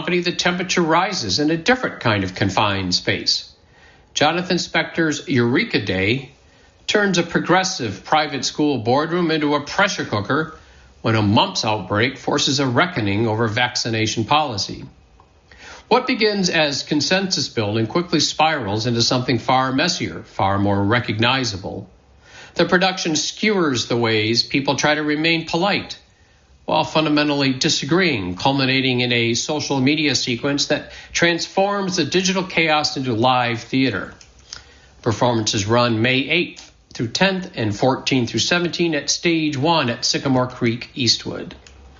company, the temperature rises in a different kind of confined space. Jonathan Spector's Eureka Day turns a progressive private school boardroom into a pressure cooker when a mumps outbreak forces a reckoning over vaccination policy. What begins as consensus building quickly spirals into something far messier, far more recognizable. The production skewers the ways people try to remain polite while fundamentally disagreeing, culminating in a social media sequence that transforms the digital chaos into live theater. Performances run May 8th through 10th and 14th through 17th at Stage 1 at Sycamore Creek, Eastwood.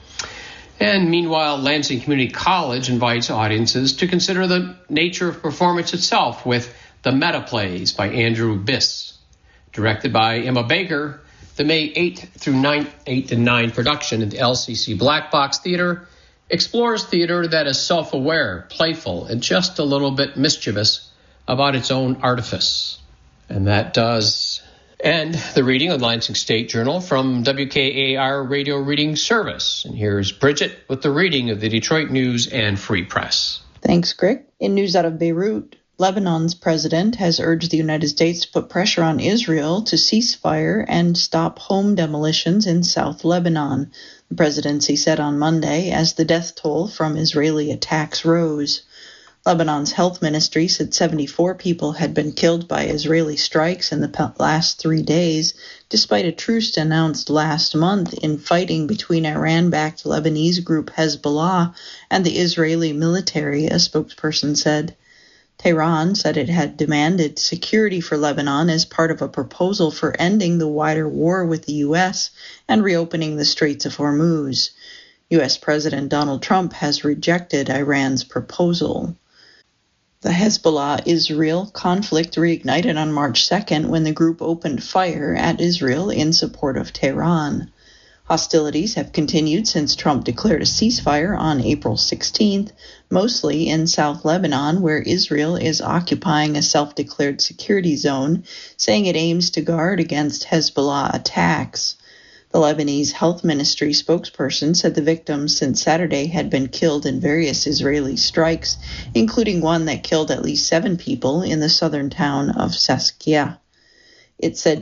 And meanwhile, Lansing Community College invites audiences to consider the nature of performance itself with The Meta Plays by Andrew Biss. Directed by Emma Baker, the May 8th through 9th, 8 and 9 production at the LCC Black Box Theater explores theater that is self-aware, playful, and just a little bit mischievous about its own artifice. And that does end the reading of the Lansing State Journal from WKAR Radio Reading Service. And here's Bridget with the reading of the Detroit News and Free Press. Thanks, Greg. In news out of Beirut, Lebanon's president has urged the United States to put pressure on Israel to cease fire and stop home demolitions in South Lebanon, the presidency said on Monday as the death toll from Israeli attacks rose. Lebanon's health ministry said 74 people had been killed by Israeli strikes in the last 3 days, despite a truce announced last month in fighting between Iran-backed Lebanese group Hezbollah and the Israeli military, a spokesperson said. Tehran said it had demanded security for Lebanon as part of a proposal for ending the wider war with the U.S. and reopening the Straits of Hormuz. U.S. President Donald Trump has rejected Iran's proposal. The Hezbollah-Israel conflict reignited on March 2nd when the group opened fire at Israel in support of Tehran. Hostilities have continued since Trump declared a ceasefire on April 16th, mostly in South Lebanon, where Israel is occupying a self-declared security zone, saying it aims to guard against Hezbollah attacks. The Lebanese Health Ministry spokesperson said the victims since Saturday had been killed in various Israeli strikes, including one that killed at least 7 people in the southern town of Saskia. It said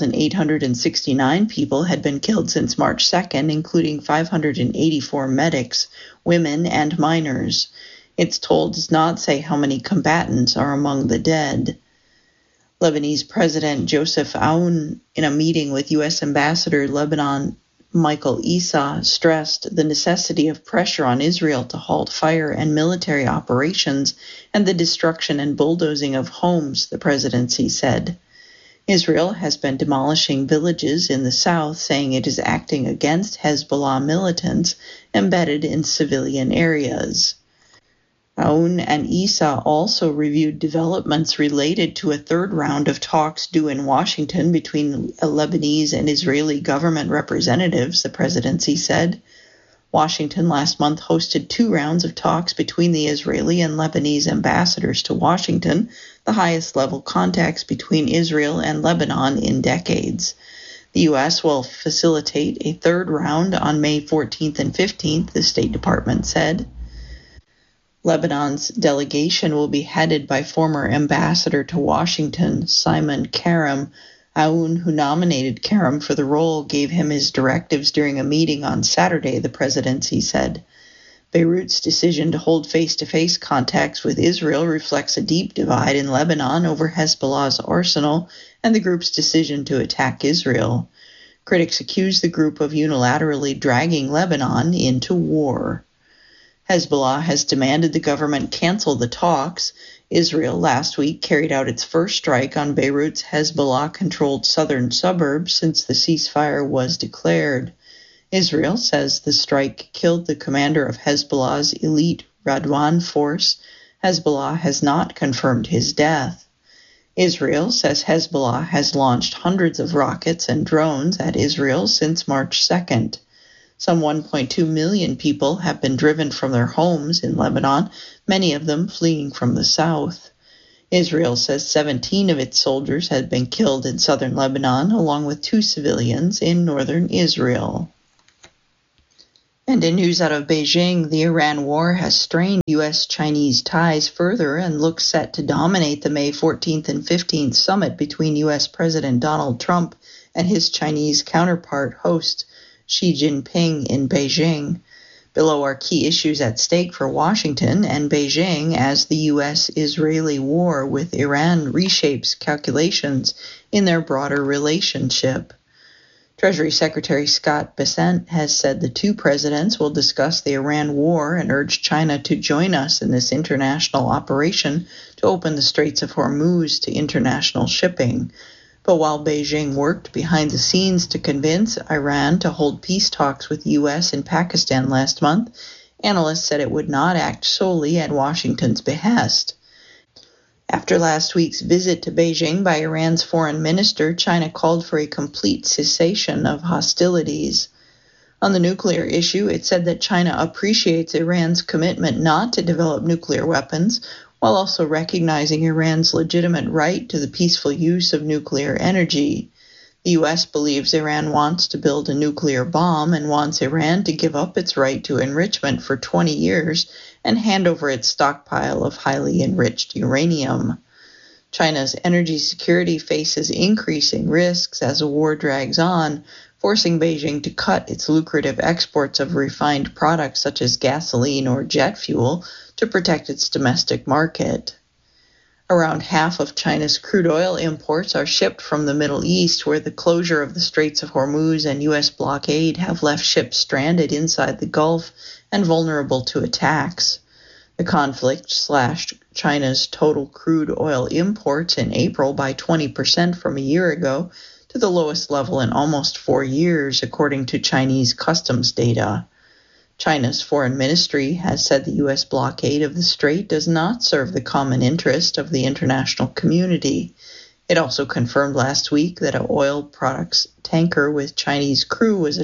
2,869 people had been killed since March 2nd, including 584 medics, women, and minors. Its toll does not say how many combatants are among the dead. Lebanese President Joseph Aoun, in a meeting with U.S. Ambassador Lebanon Michael Issa, stressed the necessity of pressure on Israel to halt fire and military operations and the destruction and bulldozing of homes, the presidency said. Israel has been demolishing villages in the south, saying it is acting against Hezbollah militants embedded in civilian areas. Aoun and Issa also reviewed developments related to a third round of talks due in Washington between Lebanese and Israeli government representatives, the presidency said. Washington last month hosted 2 rounds of talks between the Israeli and Lebanese ambassadors to Washington, the highest level contacts between Israel and Lebanon in decades. The U.S. will facilitate a third round on May 14th and 15th, the State Department said. Lebanon's delegation will be headed by former ambassador to Washington, Simon Karam. Aoun, who nominated Karam for the role, gave him his directives during a meeting on Saturday, the presidency said. Beirut's decision to hold face-to-face contacts with Israel reflects a deep divide in Lebanon over Hezbollah's arsenal and the group's decision to attack Israel. Critics accuse the group of unilaterally dragging Lebanon into war. Hezbollah has demanded the government cancel the talks. Israel last week carried out its first strike on Beirut's Hezbollah-controlled southern suburbs since the ceasefire was declared. Israel says the strike killed the commander of Hezbollah's elite Radwan force. Hezbollah has not confirmed his death. Israel says Hezbollah has launched hundreds of rockets and drones at Israel since March 2nd. Some 1.2 million people have been driven from their homes in Lebanon, many of them fleeing from the south. Israel says 17 of its soldiers had been killed in southern Lebanon, along with 2 civilians in northern Israel. And in news out of Beijing, the Iran war has strained U.S.-Chinese ties further and looks set to dominate the May 14th and 15th summit between U.S. President Donald Trump and his Chinese counterpart host Xi Jinping in Beijing. Below are key issues at stake for Washington and Beijing as the U.S.-Israeli war with Iran reshapes calculations in their broader relationship. Treasury Secretary Scott Bessent has said the two presidents will discuss the Iran war and urge China to join us in this international operation to open the Straits of Hormuz to international shipping. But while Beijing worked behind the scenes to convince Iran to hold peace talks with the U.S. and Pakistan last month, analysts said it would not act solely at Washington's behest. After last week's visit to Beijing by Iran's foreign minister, China called for a complete cessation of hostilities. On the nuclear issue, it said that China appreciates Iran's commitment not to develop nuclear weapons, while also recognizing Iran's legitimate right to the peaceful use of nuclear energy. The U.S. believes Iran wants to build a nuclear bomb and wants Iran to give up its right to enrichment for 20 years and hand over its stockpile of highly enriched uranium. China's energy security faces increasing risks as the war drags on, forcing Beijing to cut its lucrative exports of refined products such as gasoline or jet fuel to protect its domestic market. Around half of China's crude oil imports are shipped from the Middle East, where the closure of the Straits of Hormuz and U.S. blockade have left ships stranded inside the Gulf and vulnerable to attacks. The conflict slashed China's total crude oil imports in April by 20% from a year ago to the lowest level in almost 4 years, according to Chinese customs data. China's foreign ministry has said the U.S. blockade of the strait does not serve the common interest of the international community. It also confirmed last week that an oil products tanker with Chinese crew was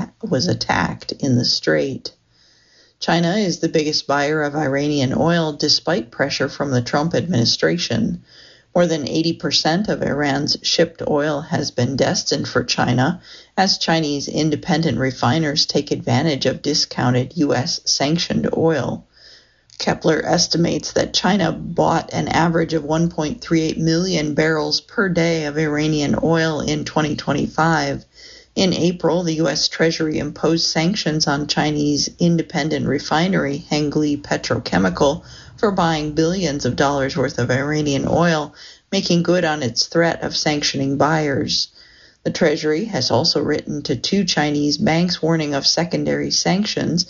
attacked in the strait. China is the biggest buyer of Iranian oil despite pressure from the Trump administration. More than 80% of Iran's shipped oil has been destined for China, as Chinese independent refiners take advantage of discounted U.S. sanctioned oil. Kepler estimates that China bought an average of 1.38 million barrels per day of Iranian oil in 2025. In April, the U.S. Treasury imposed sanctions on Chinese independent refinery Hengli Petrochemical for buying billions of dollars worth of Iranian oil, making good on its threat of sanctioning buyers. The Treasury has also written to 2 Chinese banks warning of secondary sanctions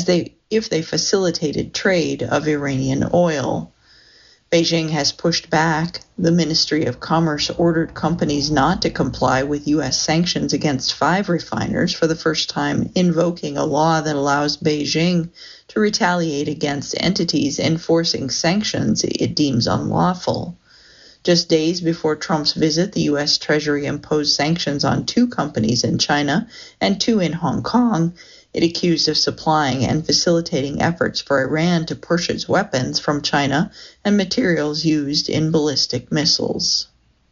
if they facilitated trade of Iranian oil. Beijing has pushed back. The Ministry of Commerce ordered companies not to comply with U.S. sanctions against 5 refiners for the first time, invoking a law that allows Beijing to retaliate against entities enforcing sanctions it deems unlawful. Just days before Trump's visit, the U.S. Treasury imposed sanctions on 2 companies in China and 2 in Hong Kong, it accused of supplying and facilitating efforts for Iran to push its weapons from China and materials used in ballistic missiles.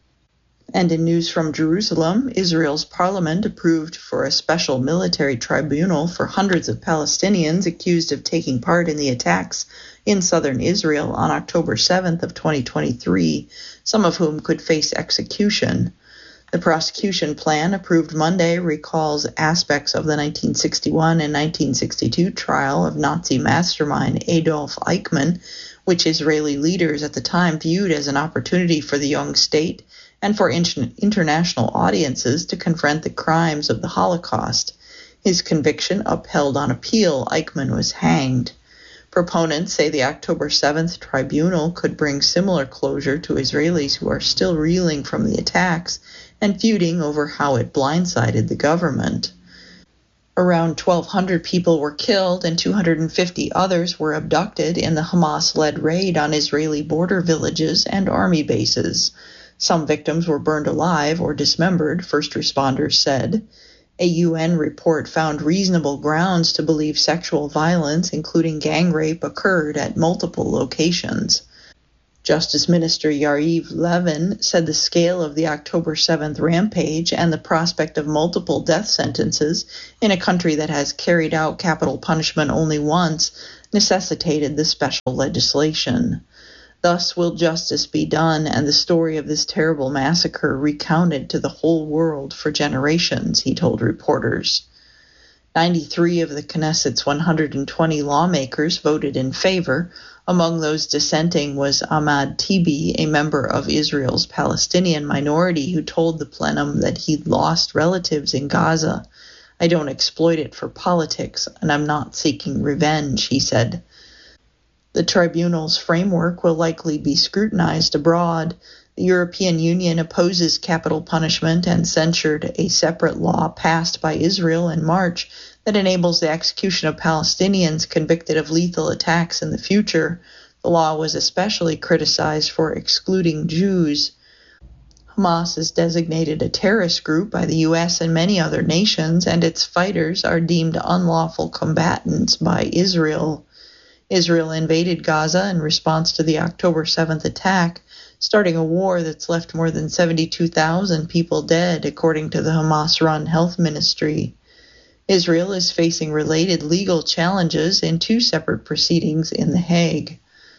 And in news from Jerusalem, Israel's parliament approved for a special military tribunal for hundreds of Palestinians accused of taking part in the attacks in southern Israel on October 7th of 2023, some of whom could face execution. The prosecution plan, approved Monday, recalls aspects of the 1961 and 1962 trial of Nazi mastermind Adolf Eichmann, which Israeli leaders at the time viewed as an opportunity for the young state and for international audiences to confront the crimes of the Holocaust. His conviction upheld on appeal, Eichmann was hanged. Proponents say the October 7th tribunal could bring similar closure to Israelis who are still reeling from the attacks and feuding over how it blindsided the government. Around 1,200 people were killed and 250 others were abducted in the Hamas-led raid on Israeli border villages and army bases. Some victims were burned alive or dismembered, first responders said. A UN report found reasonable grounds to believe sexual violence, including gang rape, occurred at multiple locations. Justice Minister Yariv Levin said the scale of the October 7th rampage and the prospect of multiple death sentences in a country that has carried out capital punishment only once necessitated the special legislation. Thus will justice be done and the story of this terrible massacre recounted to the whole world for generations, he told reporters. 93 of the Knesset's 120 lawmakers voted in favor. Among those dissenting was Ahmad Tibi, a member of Israel's Palestinian minority, who told the plenum that he'd lost relatives in Gaza. "I don't exploit it for politics, and I'm not seeking revenge," he said. The tribunal's framework will likely be scrutinized abroad. The European Union opposes capital punishment and censured a separate law passed by Israel in March that enables the execution of Palestinians convicted of lethal attacks in the future. The law was especially criticized for excluding Jews. Hamas is designated a terrorist group by the U.S. and many other nations, and its fighters are deemed unlawful combatants by Israel. Israel invaded Gaza in response to the October 7th attack, starting a war that's left more than 72,000 people dead, according to the Hamas-run health ministry. Israel is facing related legal challenges in two separate proceedings in The Hague.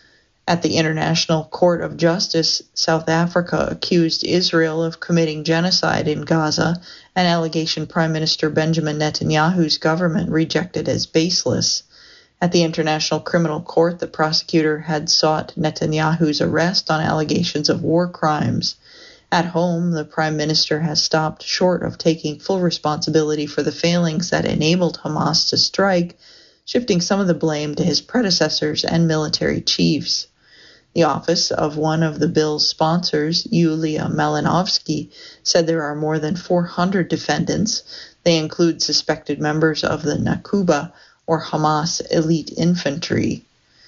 At the International Court of Justice, South Africa accused Israel of committing genocide in Gaza, an allegation Prime Minister Benjamin Netanyahu's government rejected as baseless. At the International Criminal Court, the prosecutor had sought Netanyahu's arrest on allegations of war crimes. At home, the Prime Minister has stopped short of taking full responsibility for the failings that enabled Hamas to strike, shifting some of the blame to his predecessors and military chiefs. The office of one of the bill's sponsors, Yulia Malinovsky, said there are more than 400 defendants. They include suspected members of the Nakba, or Hamas elite infantry.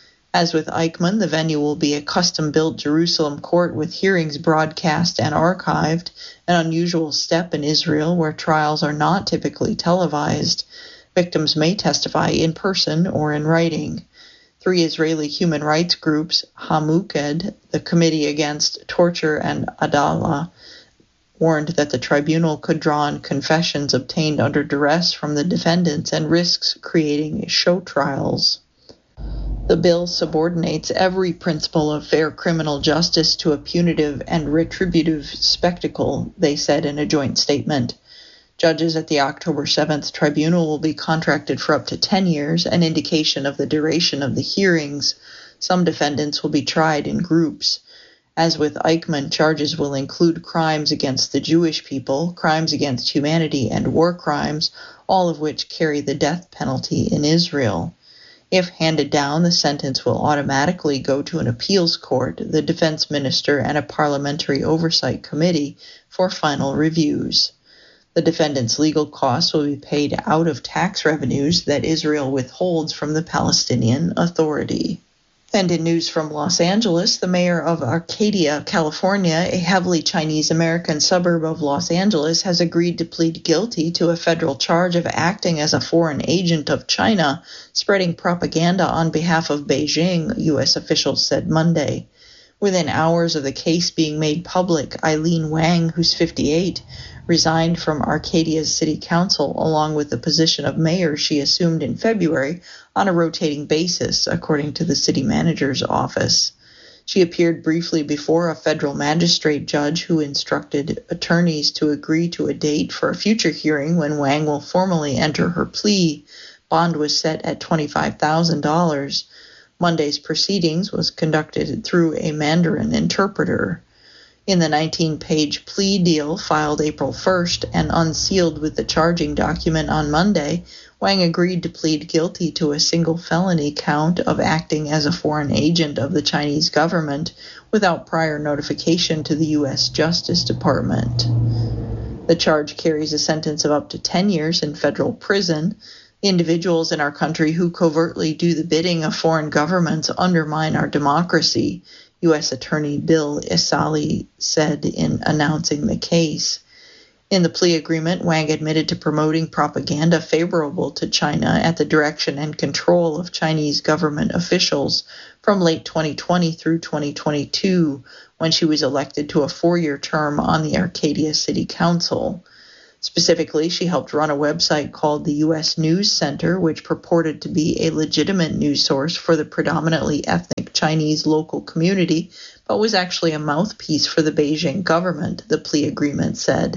As with Eichmann, the venue will be a custom-built Jerusalem court with hearings broadcast and archived, an unusual step in Israel where trials are not typically televised. Victims may testify in person or in writing. 3 Israeli human rights groups, Hamuked, the Committee Against Torture, and Adalah, warned that the tribunal could draw on confessions obtained under duress from the defendants and risks creating show trials. The bill subordinates every principle of fair criminal justice to a punitive and retributive spectacle, they said in a joint statement. Judges at the October 7th tribunal will be contracted for up to 10 years, an indication of the duration of the hearings. Some defendants will be tried in groups. As with Eichmann, charges will include crimes against the Jewish people, crimes against humanity, and war crimes, all of which carry the death penalty in Israel. If handed down, the sentence will automatically go to an appeals court, the defense minister, and a parliamentary oversight committee for final reviews. The defendant's legal costs will be paid out of tax revenues that Israel withholds from the Palestinian Authority. And in news from Los Angeles, the mayor of Arcadia, California, a heavily Chinese-American suburb of Los Angeles, has agreed to plead guilty to a federal charge of acting as a foreign agent of China, spreading propaganda on behalf of Beijing, U.S. officials said Monday. Within hours of the case being made public, Eileen Wang, who's 58, resigned from Arcadia's city council along with the position of mayor she assumed in February on a rotating basis, according to the city manager's office. She appeared briefly before a federal magistrate judge who instructed attorneys to agree to a date for a future hearing when Wang will formally enter her plea. Bond was set at $25,000. Monday's proceedings was conducted through a Mandarin interpreter. In the 19-page plea deal filed April 1st and unsealed with the charging document on Monday, Wang agreed to plead guilty to a single felony count of acting as a foreign agent of the Chinese government without prior notification to the U.S. Justice Department. The charge carries a sentence of up to 10 years in federal prison. Individuals in our country who covertly do the bidding of foreign governments undermine our democracy, U.S. Attorney Bill Isali said in announcing the case. In the plea agreement, Wang admitted to promoting propaganda favorable to China at the direction and control of Chinese government officials from late 2020 through 2022, when she was elected to a 4-year term on the Arcadia City Council. Specifically, she helped run a website called the U.S. News Center, which purported to be a legitimate news source for the predominantly ethnic Chinese local community, but was actually a mouthpiece for the Beijing government, the plea agreement said.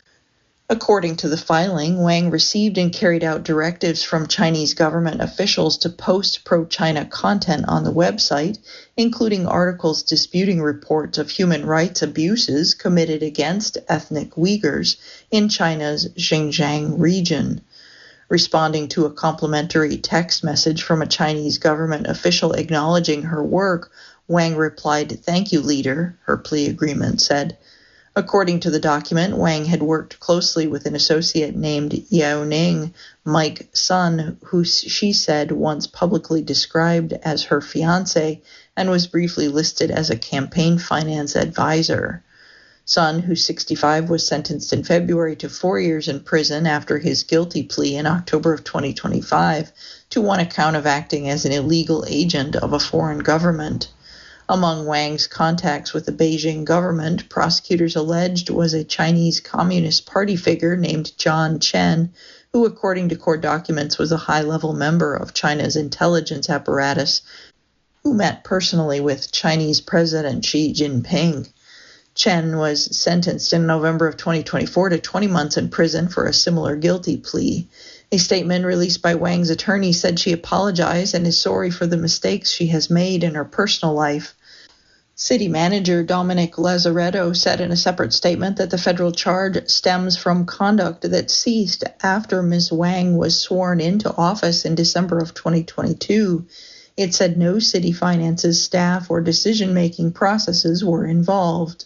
According to the filing, Wang received and carried out directives from Chinese government officials to post pro-China content on the website, including articles disputing reports of human rights abuses committed against ethnic Uyghurs in China's Xinjiang region. Responding to a complimentary text message from a Chinese government official acknowledging her work, Wang replied, "Thank you, leader," her plea agreement said. According to the document, Wang had worked closely with an associate named Yao Ning, Mike Sun, who she said once publicly described as her fiancé and was briefly listed as a campaign finance advisor. Sun, who's 65, was sentenced in February to 4 years in prison after his guilty plea in October of 2025 to one account of acting as an illegal agent of a foreign government. Among Wang's contacts with the Beijing government, prosecutors alleged was a Chinese Communist Party figure named John Chen, who, according to court documents, was a high-level member of China's intelligence apparatus, who met personally with Chinese President Xi Jinping. Chen was sentenced in November of 2024 to 20 months in prison for a similar guilty plea. A statement released by Wang's attorney said she apologized and is sorry for the mistakes she has made in her personal life. City manager Dominic Lazaretto said in a separate statement that the federal charge stems from conduct that ceased after Ms. Wang was sworn into office in December of 2022. It said no city finances, staff, or decision-making processes were involved.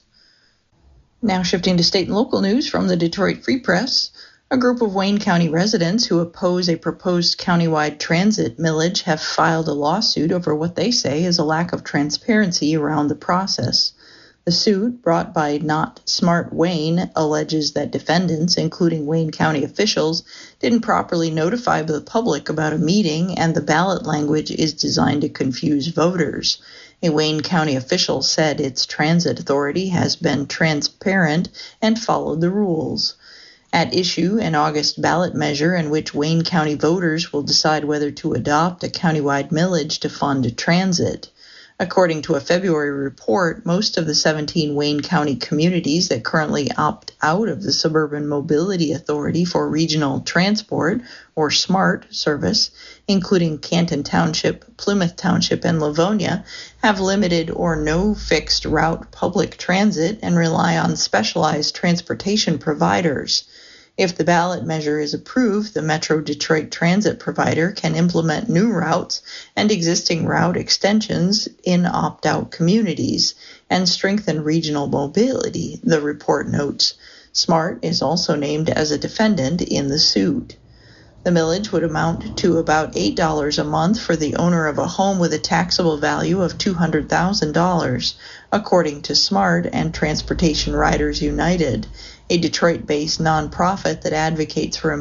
Now shifting to state and local news from the Detroit Free Press. A group of Wayne County residents who oppose a proposed countywide transit millage have filed a lawsuit over what they say is a lack of transparency around the process. The suit, brought by Not Smart Wayne, alleges that defendants, including Wayne County officials, didn't properly notify the public about a meeting, and the ballot language is designed to confuse voters. A Wayne County official said its transit authority has been transparent and followed the rules. At issue, an August ballot measure in which Wayne County voters will decide whether to adopt a countywide millage to fund transit. According to a February report, most of the 17 Wayne County communities that currently opt out of the Suburban Mobility Authority for Regional Transport, or SMART, service, including Canton Township, Plymouth Township, and Livonia, have limited or no fixed route public transit and rely on specialized transportation providers. If the ballot measure is approved, the Metro Detroit Transit provider can implement new routes and existing route extensions in opt-out communities and strengthen regional mobility, the report notes. SMART is also named as a defendant in the suit. The millage would amount to about $8 a month for the owner of a home with a taxable value of $200,000, according to SMART and Transportation Riders United, a Detroit-based nonprofit that advocates for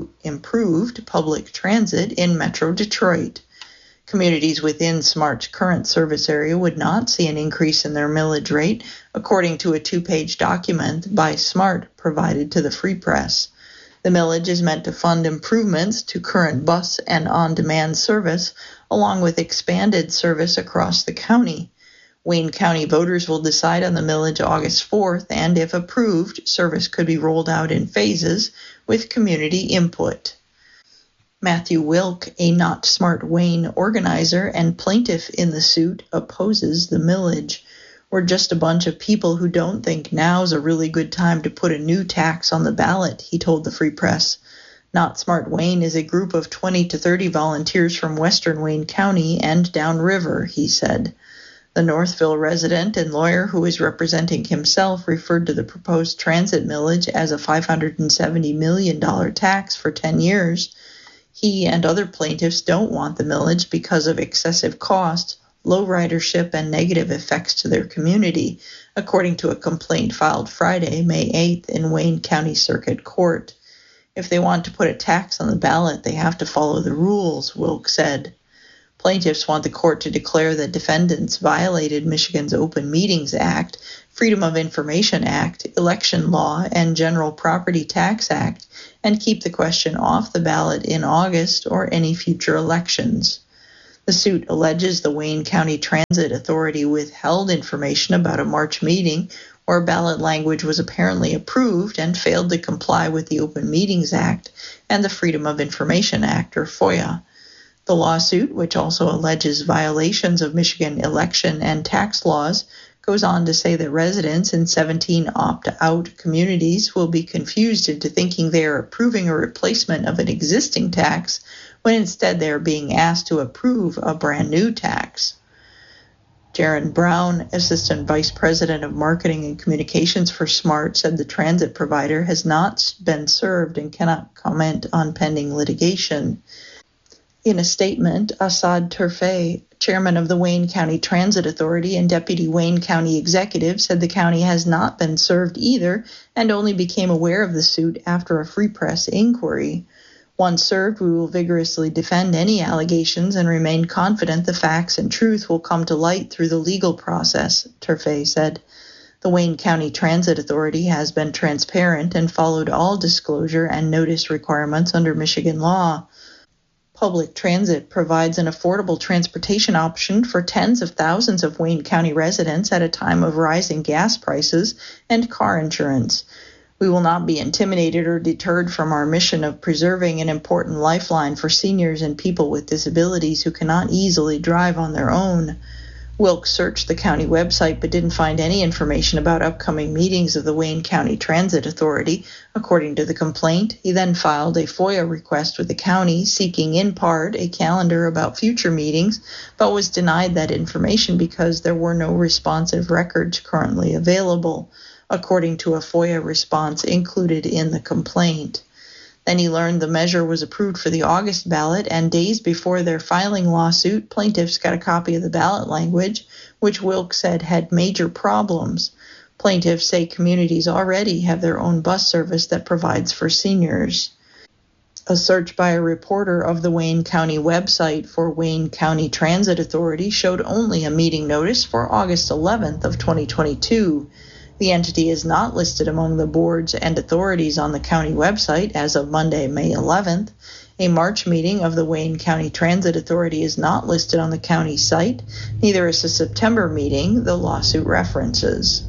improved public transit in Metro Detroit. Communities within SMART's current service area would not see an increase in their millage rate, according to a 2-page document by SMART provided to the Free Press. The millage is meant to fund improvements to current bus and on-demand service, along with expanded service across the county. Wayne County voters will decide on the millage August 4th, and if approved, service could be rolled out in phases with community input. Matthew Wilk, a Not Smart Wayne organizer and plaintiff in the suit, opposes the millage. We're just a bunch of people who don't think now's a really good time to put a new tax on the ballot, he told the Free Press. Not Smart Wayne is a group of 20 to 30 volunteers from western Wayne County and downriver, he said. The Northville resident and lawyer who is representing himself referred to the proposed transit millage as a $570 million tax for 10 years. He and other plaintiffs don't want the millage because of excessive costs, low ridership, and negative effects to their community, according to a complaint filed Friday, May 8th, in Wayne County Circuit Court. If they want to put a tax on the ballot, they have to follow the rules, Wilk said. Plaintiffs want the court to declare that defendants violated Michigan's Open Meetings Act, Freedom of Information Act, Election Law, and General Property Tax Act, and keep the question off the ballot in August or any future elections. The suit alleges the Wayne County Transit Authority withheld information about a March meeting where ballot language was apparently approved and failed to comply with the Open Meetings Act and the Freedom of Information Act, or FOIA. The lawsuit, which also alleges violations of Michigan election and tax laws, goes on to say that residents in 17 opt-out communities will be confused into thinking they are approving a replacement of an existing tax when instead they are being asked to approve a brand new tax. Jaron Brown, Assistant Vice President of Marketing and Communications for SMART, said the transit provider has not been served and cannot comment on pending litigation. In a statement, Assad Turfeh, chairman of the Wayne County Transit Authority and deputy Wayne County executive, said the county has not been served either and only became aware of the suit after a free press inquiry. Once served, we will vigorously defend any allegations and remain confident the facts and truth will come to light through the legal process, Turfeh said. The Wayne County Transit Authority has been transparent and followed all disclosure and notice requirements under Michigan law. Public transit provides an affordable transportation option for tens of thousands of Wayne County residents at a time of rising gas prices and car insurance. We will not be intimidated or deterred from our mission of preserving an important lifeline for seniors and people with disabilities who cannot easily drive on their own. Wilkes searched the county website but didn't find any information about upcoming meetings of the Wayne County Transit Authority, according to the complaint. He then filed a FOIA request with the county, seeking in part a calendar about future meetings, but was denied that information because there were no responsive records currently available, according to a FOIA response included in the complaint. Then he learned the measure was approved for the August ballot, and days before their filing lawsuit, plaintiffs got a copy of the ballot language, which Wilkes said had major problems. Plaintiffs say communities already have their own bus service that provides for seniors. A search by a reporter of the Wayne County website for Wayne County Transit Authority showed only a meeting notice for August 11th of 2022. The entity is not listed among the boards and authorities on the county website as of Monday, May 11th. A March meeting of the Wayne County Transit Authority is not listed on the county site. Neither is a September meeting the lawsuit references.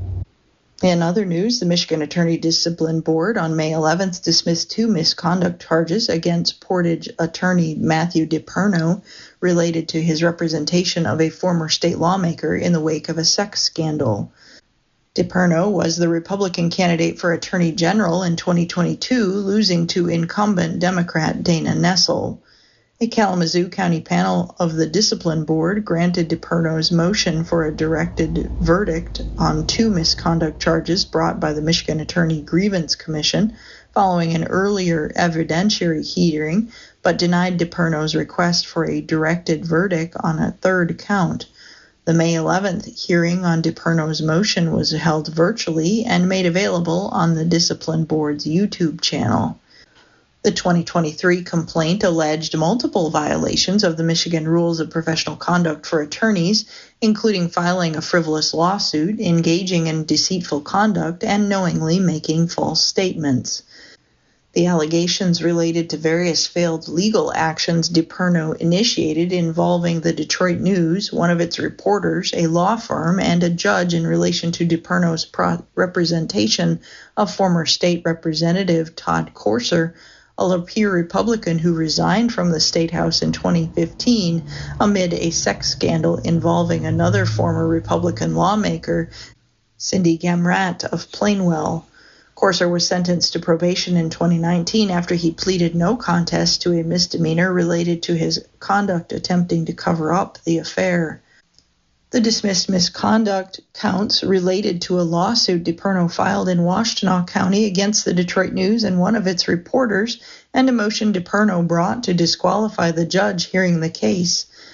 In other news, the Michigan Attorney Discipline Board on May 11th dismissed 2 misconduct charges against Portage attorney Matthew DiPerno related to his representation of a former state lawmaker in the wake of a sex scandal. DiPerno was the Republican candidate for Attorney General in 2022, losing to incumbent Democrat Dana Nessel. A Kalamazoo County panel of the Discipline Board granted DiPerno's motion for a directed verdict on 2 misconduct charges brought by the Michigan Attorney Grievance Commission following an earlier evidentiary hearing, but denied DiPerno's request for a directed verdict on a 3rd count. The May 11th hearing on DiPerno's motion was held virtually and made available on the Discipline Board's YouTube channel. The 2023 complaint alleged multiple violations of the Michigan Rules of Professional Conduct for attorneys, including filing a frivolous lawsuit, engaging in deceitful conduct, and knowingly making false statements. The allegations related to various failed legal actions DiPerno initiated involving the Detroit News, one of its reporters, a law firm, and a judge in relation to DiPerno's representation of former state representative Todd Courser, a Lapeer Republican who resigned from the State House in 2015 amid a sex scandal involving another former Republican lawmaker, Cindy Gamrat of Plainwell. Courser was sentenced to probation in 2019 after he pleaded no contest to a misdemeanor related to his conduct attempting to cover up the affair. The dismissed misconduct counts related to a lawsuit DiPerno filed in Washtenaw County against the Detroit News and one of its reporters, and a motion DiPerno brought to disqualify the judge hearing the case.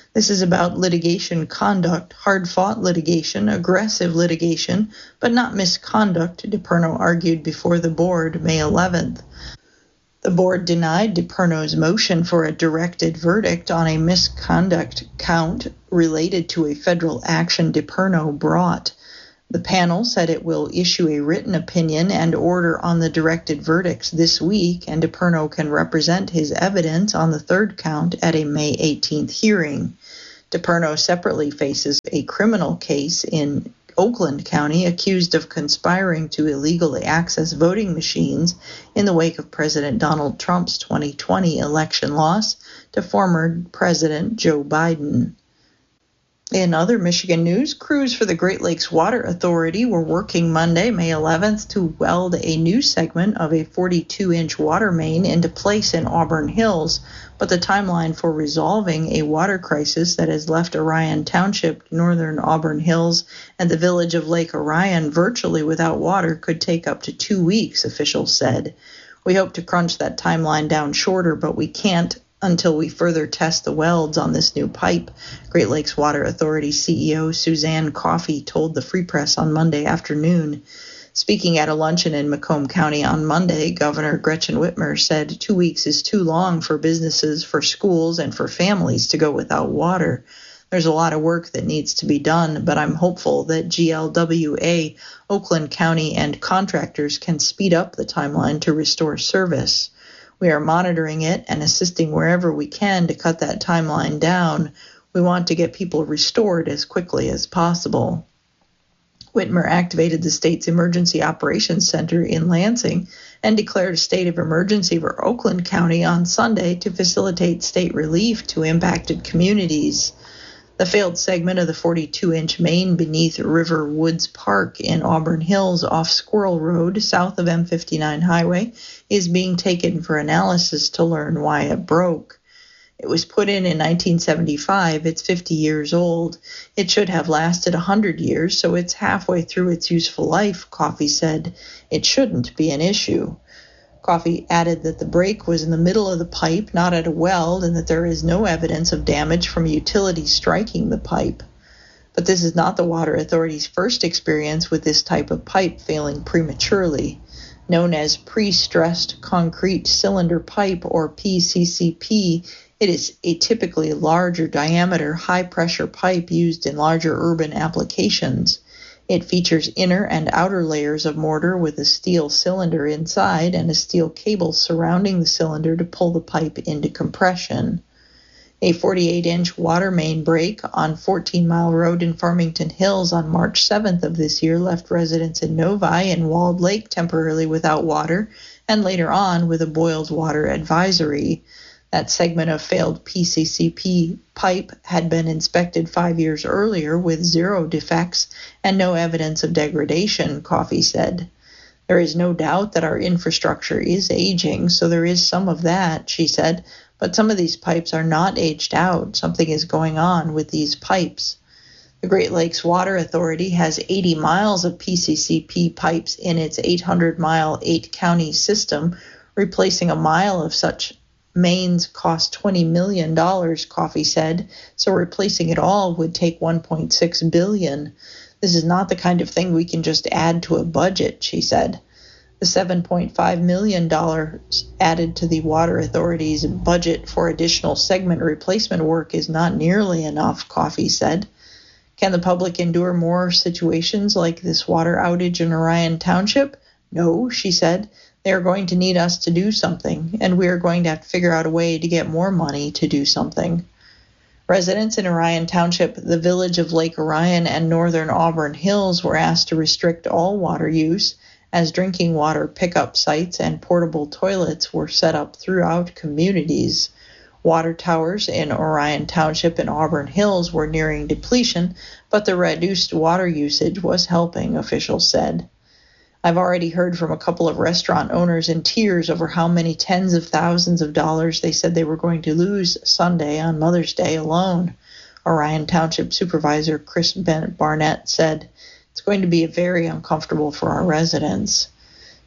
This is about litigation conduct, hard-fought litigation, aggressive litigation, but not misconduct, DiPerno argued before the board May 11th. The board denied DiPerno's motion for a directed verdict on a misconduct count related to a federal action DiPerno brought. The panel said it will issue a written opinion and order on the directed verdicts this week, and DiPerno can represent his evidence on the third count at a May 18th hearing. DiPerno separately faces a criminal case in Oakland County accused of conspiring to illegally access voting machines in the wake of President Donald Trump's 2020 election loss to former President Joe Biden. In other Michigan news, crews for the Great Lakes Water Authority were working Monday, May 11th, to weld a new segment of a 42-inch water main into place in Auburn Hills, but the timeline for resolving a water crisis that has left Orion Township, northern Auburn Hills, and the village of Lake Orion virtually without water could take up to 2 weeks, officials said. We hope to crunch that timeline down shorter, but we can't until we further test the welds on this new pipe, Great Lakes Water Authority CEO Suzanne Coffey told the Free Press on Monday afternoon. Speaking at a luncheon in Macomb County on Monday, Governor Gretchen Whitmer said 2 weeks is too long for businesses, for schools, and for families to go without water. There's a lot of work that needs to be done, but I'm hopeful that GLWA, Oakland County, and contractors can speed up the timeline to restore service. We are monitoring it and assisting wherever we can to cut that timeline down. We want to get people restored as quickly as possible. Whitmer activated the state's Emergency Operations Center in Lansing and declared a state of emergency for Oakland County on Sunday to facilitate state relief to impacted communities. The failed segment of the 42-inch main beneath River Woods Park in Auburn Hills off Squirrel Road, south of M59 Highway, is being taken for analysis to learn why it broke. It was put in 1975. It's 50 years old. It should have lasted 100 years, so it's halfway through its useful life, Coffey said. It shouldn't be an issue. Coffey added that the break was in the middle of the pipe, not at a weld, and that there is no evidence of damage from utilities striking the pipe. But this is not the Water Authority's first experience with this type of pipe failing prematurely. Known as pre-stressed concrete cylinder pipe, or PCCP, it is a typically larger diameter, high-pressure pipe used in larger urban applications. It features inner and outer layers of mortar with a steel cylinder inside and a steel cable surrounding the cylinder to pull the pipe into compression. A 48-inch water main break on 14 Mile Road in Farmington Hills on March 7th of this year left residents in Novi and Walled Lake temporarily without water and later on with a boiled water advisory. That segment of failed PCCP pipe had been inspected 5 years earlier with 0 defects and no evidence of degradation, Coffey said. There is no doubt that our infrastructure is aging, so there is some of that, she said, but some of these pipes are not aged out. Something is going on with these pipes. The Great Lakes Water Authority has 80 miles of PCCP pipes in its 800-mile 8-county system. Replacing a mile of such mains cost $20 million, Coffey said, so replacing it all would take $1.6 billion. This is not the kind of thing we can just add to a budget, she said. The $7.5 million added to the Water Authority's budget for additional segment replacement work is not nearly enough, Coffey said. Can the public endure more situations like this water outage in Orion Township? No, she said. They are going to need us to do something, and we are going to have to figure out a way to get more money to do something. Residents in Orion Township, the village of Lake Orion, and northern Auburn Hills were asked to restrict all water use, as drinking water pickup sites and portable toilets were set up throughout communities. Water towers in Orion Township and Auburn Hills were nearing depletion, but the reduced water usage was helping, officials said. I've already heard from a couple of restaurant owners in tears over how many tens of thousands of dollars they said they were going to lose Sunday on Mother's Day alone, Orion Township Supervisor Chris Barnett said. It's going to be very uncomfortable for our residents.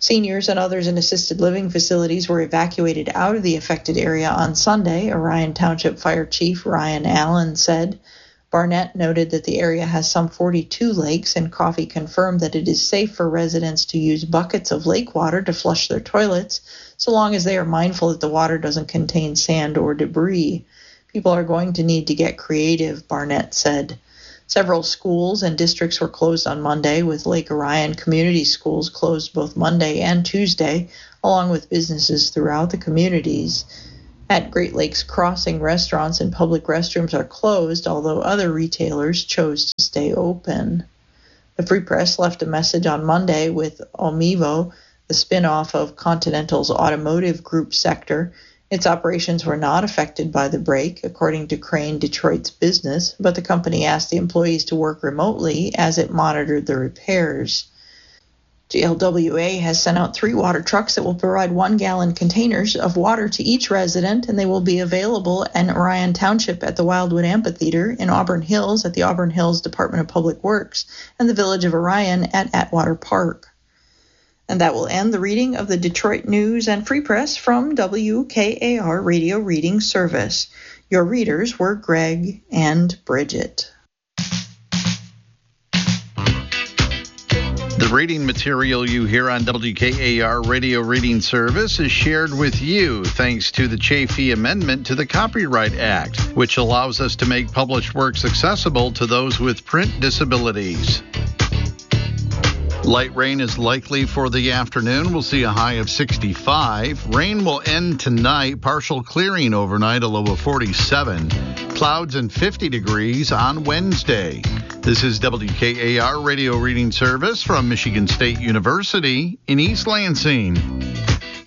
Seniors and others in assisted living facilities were evacuated out of the affected area on Sunday, Orion Township Fire Chief Ryan Allen said. Barnett noted that the area has some 42 lakes, and Coffey confirmed that it is safe for residents to use buckets of lake water to flush their toilets, so long as they are mindful that the water doesn't contain sand or debris. People are going to need to get creative, Barnett said. Several schools and districts were closed on Monday, with Lake Orion Community Schools closed both Monday and Tuesday, along with businesses throughout the communities. At Great Lakes Crossing, restaurants and public restrooms are closed, although other retailers chose to stay open. The Free Press left a message on Monday with Omevo, the spin-off of Continental's automotive group sector. Its operations were not affected by the break, according to Crane Detroit's business, but the company asked the employees to work remotely as it monitored the repairs. GLWA has sent out 3 water trucks that will provide 1-gallon containers of water to each resident, and they will be available in Orion Township at the Wildwood Amphitheater, in Auburn Hills at the Auburn Hills Department of Public Works, and the Village of Orion at Atwater Park. And that will end the reading of the Detroit News and Free Press from WKAR Radio Reading Service. Your readers were Greg and Bridget. The reading material you hear on WKAR Radio Reading Service is shared with you thanks to the Chafee Amendment to the Copyright Act, which allows us to make published works accessible to those with print disabilities. Light rain is likely for the afternoon. We'll see a high of 65. Rain will end tonight. Partial clearing overnight, a low of 47. Clouds and 50 degrees on Wednesday. This is WKAR Radio Reading Service from Michigan State University in East Lansing.